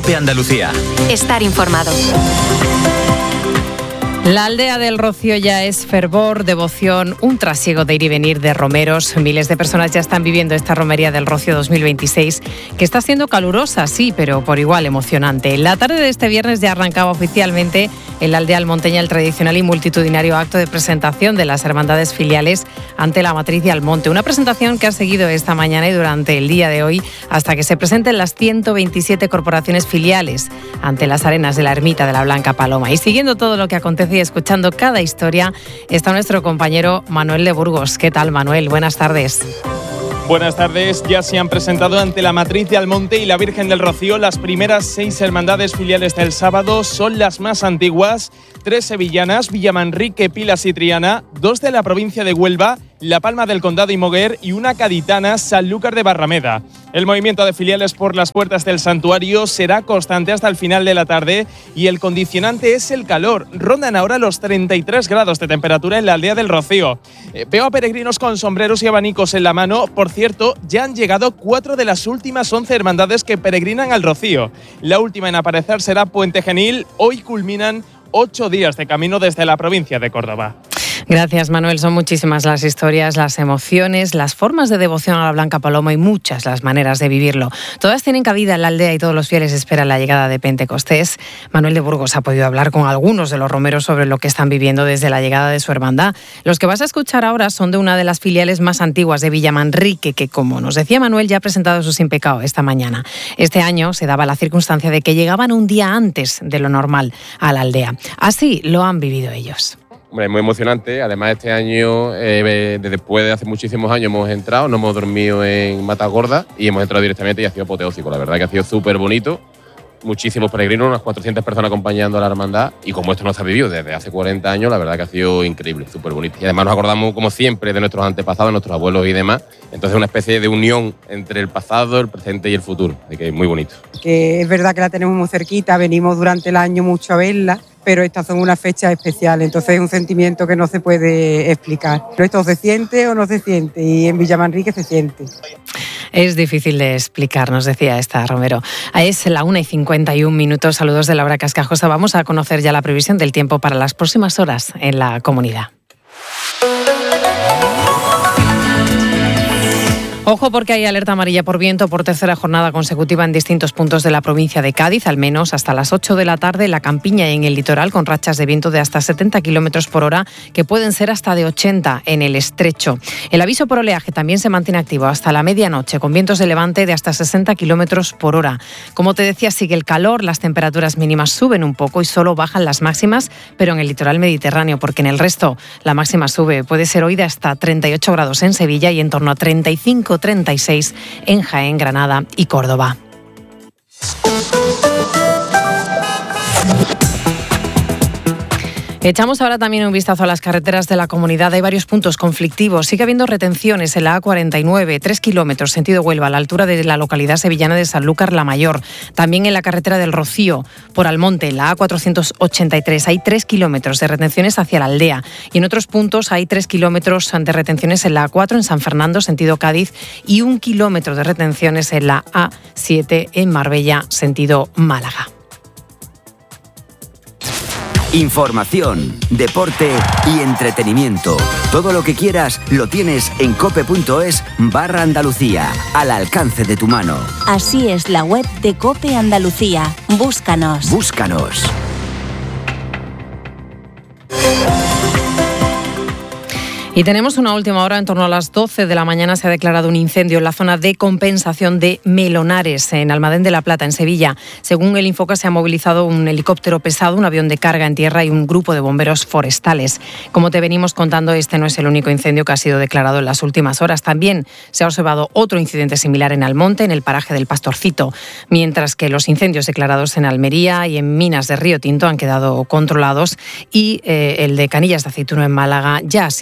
COPE Andalucía. Estar informado. La aldea del Rocío ya es fervor, devoción, un trasiego de ir y venir de romeros. Miles de personas ya están viviendo esta romería del Rocío 2026, que está siendo calurosa, sí, pero por igual emocionante. La tarde de este viernes ya arrancaba oficialmente en la aldea almonteña el tradicional y multitudinario acto de presentación de las hermandades filiales ante la matriz de Almonte. Una presentación que ha seguido esta mañana y durante el día de hoy hasta que se presenten las 127 corporaciones filiales ante las arenas de la ermita de la Blanca Paloma. Y siguiendo todo lo que acontece y escuchando cada historia está nuestro compañero Manuel de Burgos. ¿Qué tal, Manuel? Buenas tardes. Buenas tardes. Ya se han presentado ante la Matriz de Almonte y la Virgen del Rocío las primeras 6 hermandades filiales del sábado. Son las más antiguas, 3 sevillanas, Villamanrique, Pilas y Triana, 2 de la provincia de Huelva, La Palma del Condado y Moguer y una gaditana, Sanlúcar de Barrameda. El movimiento de filiales por las puertas del santuario será constante hasta el final de la tarde y el condicionante es el calor. Rondan ahora los 33 grados de temperatura en la aldea del Rocío. Veo a peregrinos con sombreros y abanicos en la mano. Por cierto, ya han llegado 4 de las últimas 11 hermandades que peregrinan al Rocío. La última en aparecer será Puente Genil. Hoy culminan 8 días de camino desde la provincia de Córdoba. Gracias, Manuel. Son muchísimas las historias, las emociones, las formas de devoción a la Blanca Paloma y muchas las maneras de vivirlo. Todas tienen cabida en la aldea y todos los fieles esperan la llegada de Pentecostés. Manuel de Burgos ha podido hablar con algunos de los romeros sobre lo que están viviendo desde la llegada de su hermandad. Los que vas a escuchar ahora son de una de las filiales más antiguas de Villamanrique, que, como nos decía Manuel, ya ha presentado su Sin Pecado esta mañana. Este año se daba la circunstancia de que llegaban un día antes de lo normal a la aldea. Así lo han vivido ellos. Hombre, es muy emocionante. Además, este año, después de hace muchísimos años, hemos entrado, no hemos dormido en Matagorda y hemos entrado directamente y ha sido apoteósico. La verdad que ha sido súper bonito. Muchísimos peregrinos, unas 400 personas acompañando a la hermandad y como esto no se ha vivido desde hace 40 años, la verdad que ha sido increíble, súper bonito. Y además nos acordamos, como siempre, de nuestros antepasados, nuestros abuelos y demás. Entonces, una especie de unión entre el pasado, el presente y el futuro. Así que es muy bonito. Que es verdad que la tenemos muy cerquita, venimos durante el año mucho a verla, pero estas son unas fechas especiales, entonces es un sentimiento que no se puede explicar. Esto se siente o no se siente, y en Villamanrique se siente. Es difícil de explicar, nos decía esta Romero. Es la 1:51. Saludos de Laura Cascajosa. Vamos a conocer ya la previsión del tiempo para las próximas horas en la comunidad. Ojo porque hay alerta amarilla por viento por tercera jornada consecutiva en distintos puntos de la provincia de Cádiz, al menos hasta las 8 de la tarde en la campiña y en el litoral, con rachas de viento de hasta 70 km por hora, que pueden ser hasta de 80 en el estrecho. El aviso por oleaje también se mantiene activo hasta la medianoche, con vientos de levante de hasta 60 km por hora. Como te decía, sigue el calor, las temperaturas mínimas suben un poco y solo bajan las máximas, pero en el litoral mediterráneo, porque en el resto la máxima sube. Puede ser hoy de hasta 38 grados en Sevilla y en torno a 35-36 en Jaén, Granada y Córdoba. Echamos ahora también un vistazo a las carreteras de la comunidad. Hay varios puntos conflictivos. Sigue habiendo retenciones en la A49, 3 kilómetros, sentido Huelva, a la altura de la localidad sevillana de Sanlúcar la Mayor. También en la carretera del Rocío, por Almonte, en la A483. Hay 3 kilómetros de retenciones hacia la aldea. Y en otros puntos hay 3 kilómetros de retenciones en la A4 en San Fernando, sentido Cádiz, y 1 kilómetro de retenciones en la A7 en Marbella, sentido Málaga. Información, deporte y entretenimiento. Todo lo que quieras lo tienes en cope.es/Andalucía, al alcance de tu mano. Así es la web de COPE Andalucía. Búscanos. Búscanos. Y tenemos una última hora. En torno a las 12 de la mañana se ha declarado un incendio en la zona de compensación de Melonares, en Almadén de la Plata, en Sevilla. Según el Infoca, se ha movilizado un helicóptero pesado, un avión de carga en tierra y un grupo de bomberos forestales. Como te venimos contando, este no es el único incendio que ha sido declarado en las últimas horas. También se ha observado otro incidente similar en Almonte, en el paraje del Pastorcito, mientras que los incendios declarados en Almería y en Minas de Río Tinto han quedado controlados y el de Canillas de Aceituno en Málaga ya ha sido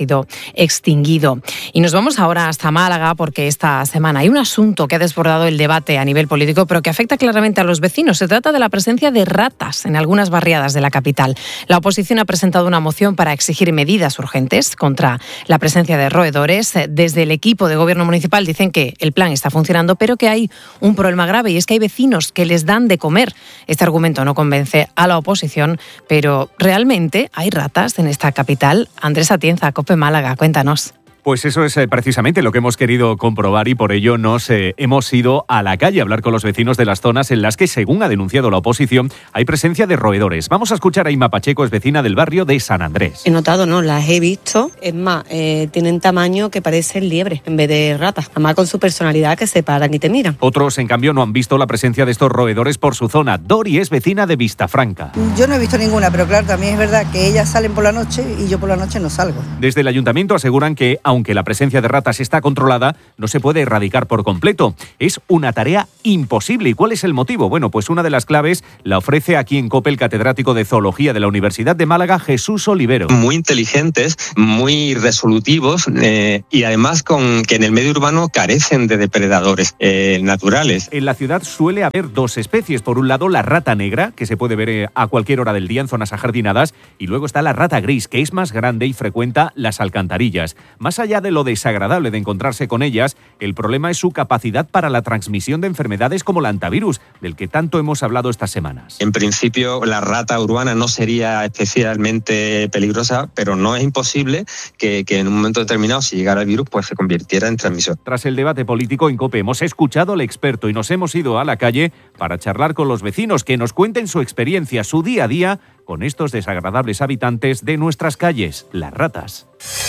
extinguido. Y nos vamos ahora hasta Málaga porque esta semana hay un asunto que ha desbordado el debate a nivel político, pero que afecta claramente a los vecinos. Se trata de la presencia de ratas en algunas barriadas de la capital. La oposición ha presentado una moción para exigir medidas urgentes contra la presencia de roedores. Desde el equipo de gobierno municipal dicen que el plan está funcionando, pero que hay un problema grave y es que hay vecinos que les dan de comer. Este argumento no convence a la oposición, pero ¿realmente hay ratas en esta capital? Andrés Atienza, COPE Málaga, cuéntanos. Pues eso es precisamente lo que hemos querido comprobar y por ello nos hemos ido a la calle a hablar con los vecinos de las zonas en las que, según ha denunciado la oposición, hay presencia de roedores. Vamos a escuchar a Inma Pacheco, es vecina del barrio de San Andrés. He notado, no, las he visto. Es más, tienen tamaño que parecen liebres en vez de ratas. Además con su personalidad que se paran y te miran. Otros, en cambio, no han visto la presencia de estos roedores por su zona. Dori es vecina de Vistafranca. Yo no he visto ninguna, pero claro, también es verdad que ellas salen por la noche y yo por la noche no salgo. Desde el ayuntamiento aseguran que, aunque la presencia de ratas está controlada, no se puede erradicar por completo. Es una tarea imposible. ¿Y cuál es el motivo? Bueno, pues una de las claves la ofrece aquí en COPE el catedrático de Zoología de la Universidad de Málaga, Jesús Olivero. Muy inteligentes, muy resolutivos y además que en el medio urbano carecen de depredadores naturales. En la ciudad suele haber dos especies. Por un lado, la rata negra, que se puede ver a cualquier hora del día en zonas ajardinadas, y luego está la rata gris, que es más grande y frecuenta las alcantarillas. Más allá de lo desagradable de encontrarse con ellas, el problema es su capacidad para la transmisión de enfermedades como el hantavirus, del que tanto hemos hablado estas semanas. En principio, la rata urbana no sería especialmente peligrosa, pero no es imposible que en un momento determinado, si llegara el virus, pues se convirtiera en transmisor. Tras el debate político en COPE hemos escuchado al experto y nos hemos ido a la calle para charlar con los vecinos que nos cuenten su experiencia, su día a día con estos desagradables habitantes de nuestras calles, las ratas.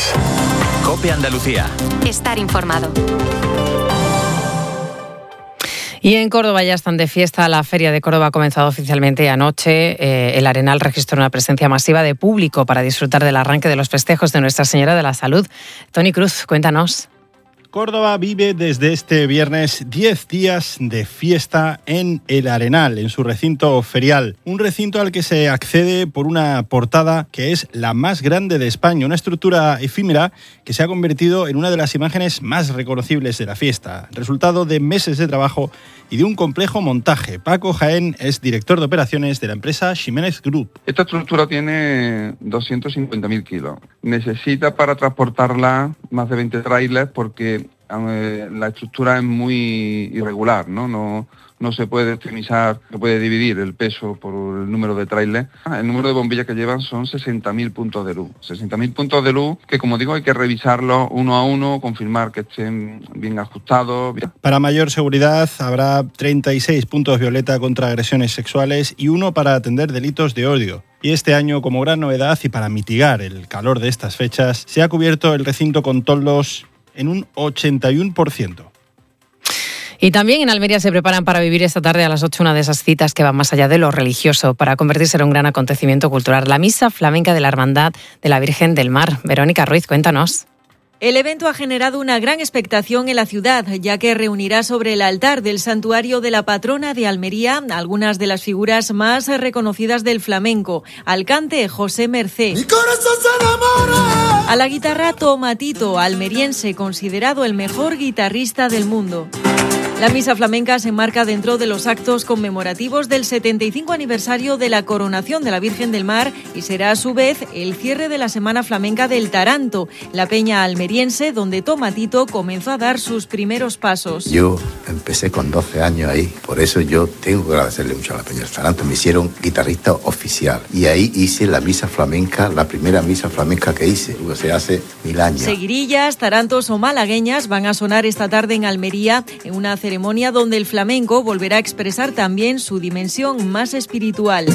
COPE Andalucía. Estar informado. Y en Córdoba ya están de fiesta. La Feria de Córdoba ha comenzado oficialmente anoche. El Arenal registró una presencia masiva de público para disfrutar del arranque de los festejos de Nuestra Señora de la Salud. Toni Cruz, cuéntanos. Córdoba vive desde este viernes 10 días de fiesta en el Arenal, en su recinto ferial. Un recinto al que se accede por una portada que es la más grande de España, una estructura efímera que se ha convertido en una de las imágenes más reconocibles de la fiesta, resultado de meses de trabajo y de un complejo montaje. Paco Jaén es director de operaciones de la empresa Ximénez Group. Esta estructura tiene 250.000 kilos. Necesita para transportarla más de 20 trailers porque la estructura es muy irregular, ¿no? No se puede optimizar, se puede dividir el peso por el número de trailers. El número de bombillas que llevan son 60.000 puntos de luz. 60.000 puntos de luz que, como digo, hay que revisarlos uno a uno, confirmar que estén bien ajustados. Para mayor seguridad habrá 36 puntos violeta contra agresiones sexuales y uno para atender delitos de odio. Y este año, como gran novedad y para mitigar el calor de estas fechas, se ha cubierto el recinto con toldos en un 81%. Y también en Almería se preparan para vivir esta tarde a las 8 una de esas citas que van más allá de lo religioso para convertirse en un gran acontecimiento cultural, la Misa Flamenca de la Hermandad de la Virgen del Mar. Verónica Ruiz, cuéntanos. El evento ha generado una gran expectación en la ciudad, ya que reunirá sobre el altar del santuario de la patrona de Almería algunas de las figuras más reconocidas del flamenco. Al cante, José Mercé. ¡Mi corazón se enamora! A la guitarra, Tomatito, almeriense, considerado el mejor guitarrista del mundo. La misa flamenca se enmarca dentro de los actos conmemorativos del 75 aniversario de la coronación de la Virgen del Mar y será a su vez el cierre de la Semana Flamenca del Taranto, la peña almeriense donde Tomatito comenzó a dar sus primeros pasos. Yo empecé con 12 años ahí, por eso yo tengo que agradecerle mucho a la peña del Taranto. Me hicieron guitarrista oficial y ahí hice la misa flamenca, la primera misa flamenca que hice, o sea, hace 1000 años. Seguirillas, tarantos o malagueñas van a sonar esta tarde en Almería en una ceremonia donde el flamenco volverá a expresar también su dimensión más espiritual.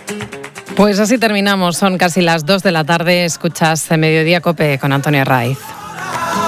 Pues así terminamos, son casi las 2 de la tarde, escuchas Mediodía COPE con Antonio Raiz.